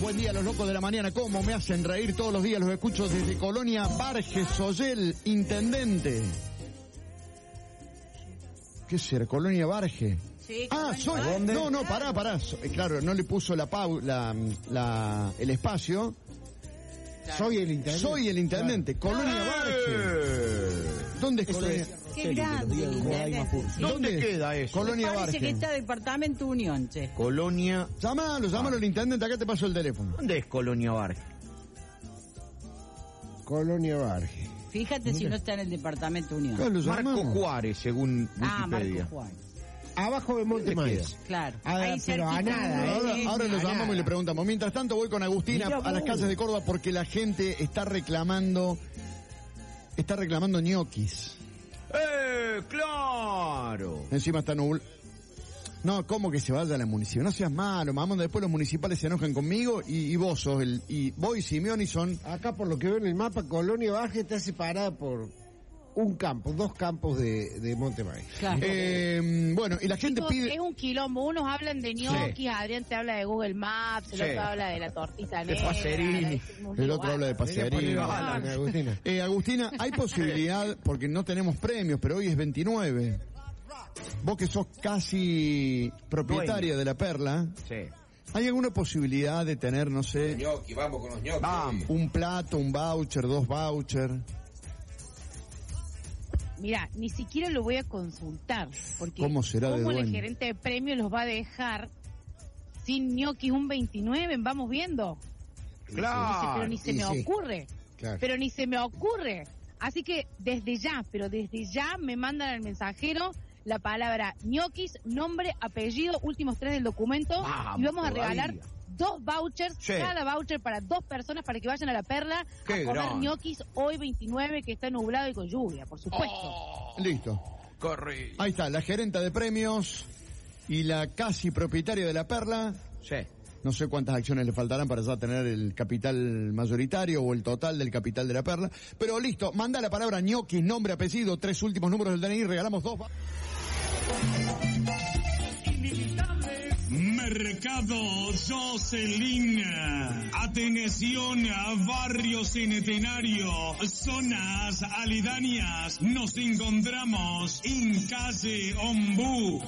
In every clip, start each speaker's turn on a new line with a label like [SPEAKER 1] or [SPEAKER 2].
[SPEAKER 1] buen día, los locos de la mañana. ¿Cómo me hacen reír todos los días? Los escucho desde Colonia Barge, Soyel, intendente. ¿Qué será? Colonia Barge.
[SPEAKER 2] Sí,
[SPEAKER 1] soy.
[SPEAKER 2] ¿Dónde?
[SPEAKER 1] No, pará. Claro, no le puso el espacio.
[SPEAKER 3] Claro. Soy el intendente.
[SPEAKER 1] Claro. Colonia Barge. ¿Dónde es Colonia?
[SPEAKER 2] Qué grande.
[SPEAKER 1] ¿Dónde queda eso? Colonia Barge.
[SPEAKER 2] Parece que está Departamento Unión, che.
[SPEAKER 1] Colonia. Llámalo al intendente, acá te paso el teléfono.
[SPEAKER 4] ¿Dónde es Colonia Barge?
[SPEAKER 3] Colonia Barge.
[SPEAKER 2] Fíjate si no está en el Departamento Unión.
[SPEAKER 1] Claro,
[SPEAKER 4] Marco Juárez, según Wikipedia.
[SPEAKER 2] Marco Juárez.
[SPEAKER 3] Abajo de Montemaya.
[SPEAKER 2] Claro.
[SPEAKER 3] Ahí pero a nada.
[SPEAKER 1] Ahora lo llamamos y le preguntamos. Mientras tanto voy con Agustina a las calles de Córdoba porque la gente está reclamando ñoquis.
[SPEAKER 4] ¡Claro!
[SPEAKER 1] Encima está nublado. No, ¿cómo que se vaya a la municipalidad? No seas malo, mamón, después los municipales se enojan conmigo y vos sos y vos y Simeoni son...
[SPEAKER 3] Acá por lo que veo en el mapa, Colonia Barge está separada por dos campos de Montemay.
[SPEAKER 2] Claro.
[SPEAKER 1] Bueno, y la gente pide...
[SPEAKER 5] Es un quilombo, unos hablan de ñoquis, Adrián te habla de Google Maps, el otro habla de la tortita negra.
[SPEAKER 4] Pacerini.
[SPEAKER 1] El otro habla de Pacerini.
[SPEAKER 3] Agustina.
[SPEAKER 1] Agustina, hay posibilidad, porque no tenemos premios, pero hoy es 29. Vos que sos casi propietaria de la Perla.
[SPEAKER 4] Sí.
[SPEAKER 1] ¿Hay alguna posibilidad de tener, no sé...
[SPEAKER 6] Ñoqui, vamos con los ñoquis.
[SPEAKER 1] Un plato, un voucher, 2 vouchers?
[SPEAKER 5] Mira, ni siquiera lo voy a consultar, porque
[SPEAKER 1] ¿Cómo será de
[SPEAKER 5] el
[SPEAKER 1] dueño?
[SPEAKER 5] gerente de premios los va a dejar sin ñoquis un 29, vamos viendo.
[SPEAKER 4] Claro.
[SPEAKER 5] Dice, pero ni se me ocurre.
[SPEAKER 3] Claro.
[SPEAKER 5] Pero ni se me ocurre. Así que desde ya me mandan al mensajero la palabra ñoquis, nombre, apellido, últimos 3 del documento, y vamos a regalar 2 vouchers, cada voucher para 2 personas para que vayan a la Perla a comer ñoquis hoy 29, que está nublado y con lluvia, por supuesto.
[SPEAKER 1] Listo.
[SPEAKER 4] Corre.
[SPEAKER 1] Ahí está, la gerenta de premios y la casi propietaria de la Perla.
[SPEAKER 4] Sí.
[SPEAKER 1] No sé cuántas acciones le faltarán para ya tener el capital mayoritario o el total del capital de la Perla. Pero listo, manda la palabra ñoquis, nombre, apellido, 3 últimos números del DNI, regalamos 2.
[SPEAKER 7] Mercado Jocelyn. Atención, barrio Centenario, zonas aledañas. Nos encontramos en calle Ombú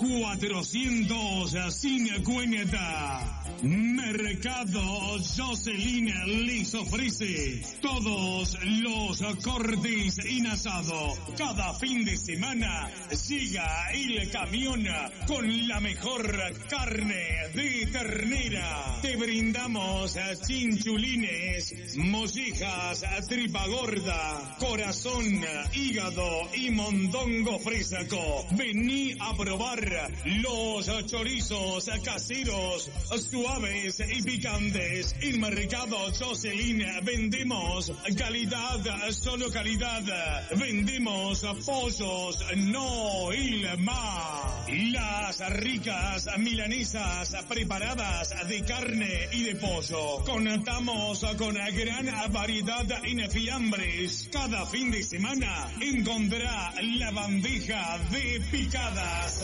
[SPEAKER 7] 450. Mercado Jocelyn les ofrece todos los cortes en asado. Cada fin de semana llega el camión con la mejor carne de ternera. Te brindamos chinchulines, mollejas, tripa gorda, corazón, hígado y mondongo fresco. Vení a probar los chorizos caseros, suaves y picantes. En Mercado Jocelyn vendemos calidad, solo calidad. Vendemos pollos, no más. Las ricas milanesas preparadas de carne y de pollo. Contamos con gran variedad en fiambres. Cada fin de semana encontrará la bandeja de picadas.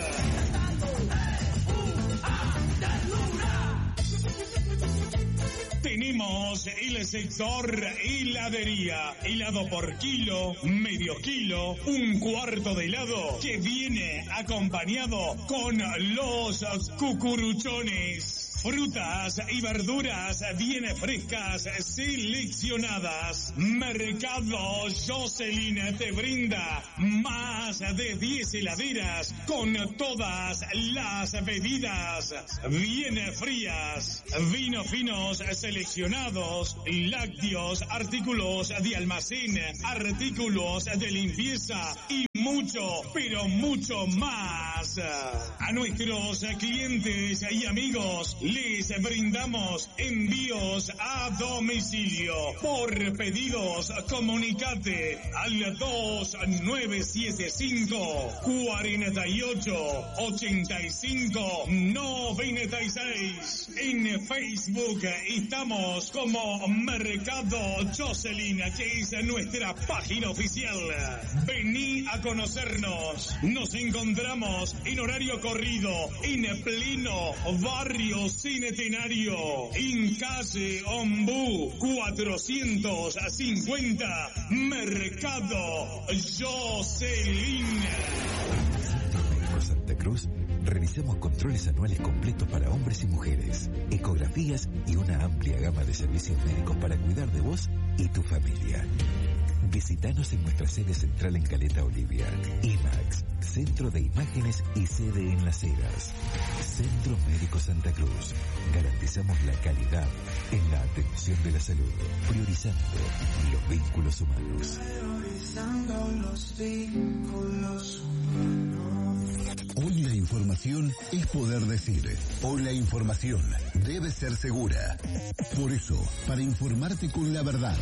[SPEAKER 7] Tenemos el sector heladería. Helado por kilo, medio kilo, un cuarto de helado que viene acompañado con los cucuruchones. Frutas y verduras bien frescas, seleccionadas. Mercado Jocelyn te brinda más de 10 heladeras con todas las bebidas bien frías. Vinos finos seleccionados, lácteos, artículos de almacén, artículos de limpieza y mucho, pero mucho más. A nuestros clientes y amigos les brindamos envíos a domicilio. Por pedidos, comunicate al 2975 48 85 96. En Facebook estamos como Mercado Jocelyn, que es nuestra página oficial. Vení a conocernos. Nos encontramos en horario corrido, en pleno barrio Centenario, en calle Ombú 450, Mercado Jocelyn.
[SPEAKER 6] Santa Cruz, realizamos controles anuales completos para hombres y mujeres, ecografías y una amplia gama de servicios médicos para cuidar de vos y tu familia. Visítanos en nuestra sede central en Caleta Olivia. IMAX, Centro de Imágenes y sede en Las Heras. Centro Médico Santa Cruz. Garantizamos la calidad en la atención de la salud, priorizando los vínculos humanos.
[SPEAKER 8] Priorizando los vínculos humanos.
[SPEAKER 9] Hoy la información es poder decir. Hoy la información debe ser segura. Por eso, para informarte con la verdad,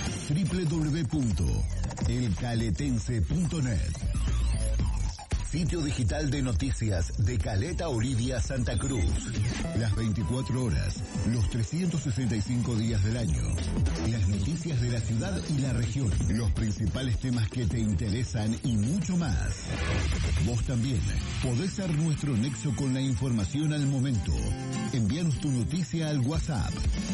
[SPEAKER 9] www.elcaletense.net, sitio digital de noticias de Caleta Olivia, Santa Cruz. Las 24 horas, los 365 días del año. Las noticias de la ciudad y la región. Los principales temas que te interesan y mucho más. Vos también podés ser nuestro nexo con la información al momento. Envíanos tu noticia al WhatsApp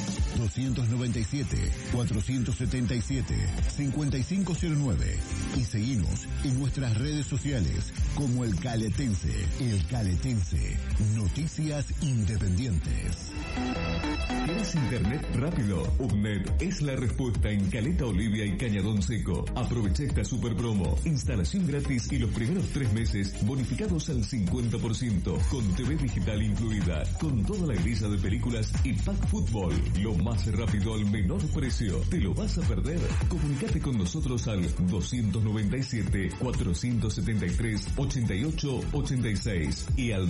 [SPEAKER 9] 297-477-5509 y seguinos en nuestras redes sociales como El Caletense. El Caletense, noticias independientes.
[SPEAKER 10] ¿Quieres internet rápido? UPNET es la respuesta en Caleta Olivia y Cañadón Seco. Aprovecha esta super promo. Instalación gratis y los primeros 3 meses bonificados al 50%. Con TV digital incluida. Con toda la grilla de películas y pack fútbol. Lo más rápido al menor precio. ¿Te lo vas a perder? Comunicate con nosotros al 297-473-8886 y al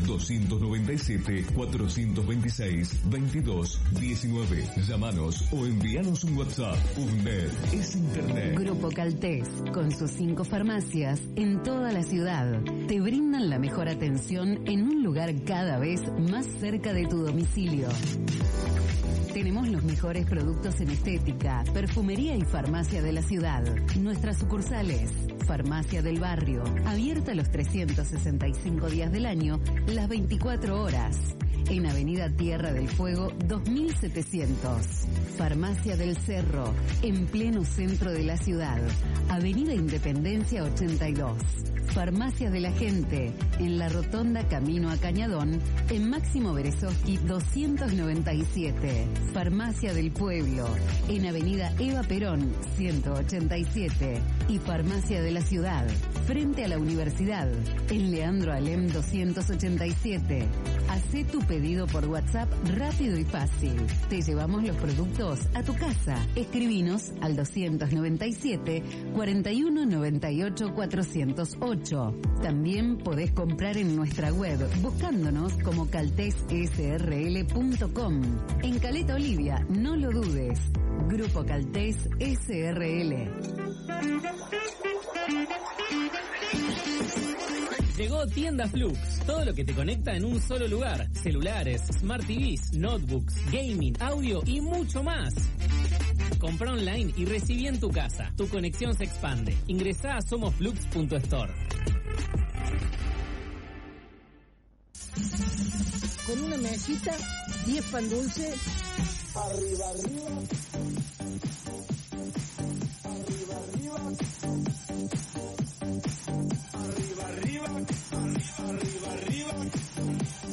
[SPEAKER 10] 297-426-2219. Llámanos o envíanos un WhatsApp. UNED es Internet.
[SPEAKER 11] Grupo Caltés, con sus 5 farmacias en toda la ciudad, te brindan la mejor atención en un lugar cada vez más cerca de tu domicilio. Tenemos los mejores productos en estética, perfumería y farmacia de la ciudad. Nuestras sucursales: Farmacia del Barrio, abierta los 365 días del año, las 24 horas. En Avenida Tierra del Fuego 2700. Farmacia del Cerro, en pleno centro de la ciudad. Avenida Independencia 82. Farmacia de la Gente, en la Rotonda Camino a Cañadón, en Máximo Berezovsky 297. Farmacia del Pueblo, en Avenida Eva Perón 187. Y Farmacia de la Ciudad, frente a la Universidad, en Leandro Alem 287. Hacé tu pedido por WhatsApp rápido y fácil. Te llevamos los productos a tu casa. Escribinos al 297 41 98 408. También podés comprar en nuestra web buscándonos como caltessrl.com. En Caleta Olivia, no lo dudes. Grupo Caltés SRL.
[SPEAKER 12] Llegó Tienda Flux, todo lo que te conecta en un solo lugar. Celulares, Smart TVs, notebooks, gaming, audio y mucho más. Compra online y recibí en tu casa. Tu conexión se expande. Ingresá a somosflux.store.
[SPEAKER 13] Con una mesita, 10 pan dulces. Arriba, arriba. Arriba, arriba.